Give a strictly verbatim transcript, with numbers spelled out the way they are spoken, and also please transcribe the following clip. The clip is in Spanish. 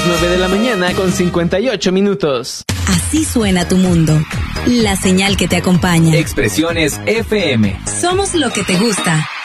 las nueve de la mañana con cincuenta y ocho minutos. Así suena tu mundo. La señal que te acompaña. Expresiones F M. Somos lo que te gusta.